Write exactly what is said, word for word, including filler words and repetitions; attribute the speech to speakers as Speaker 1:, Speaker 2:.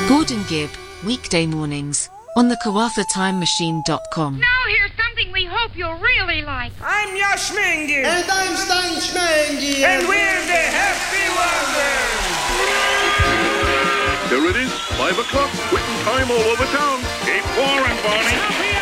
Speaker 1: Gordon Gibb, weekday mornings, on the Kawafa Time Machine dot com.
Speaker 2: Now here's something we hope you'll really like.
Speaker 3: I'm Yash Mengi.
Speaker 4: And I'm Stan Schmengi.
Speaker 3: And we're the Happy Wonders.
Speaker 5: Here it is, five o'clock, quitting time all over town.
Speaker 6: Keep pouring, Barney.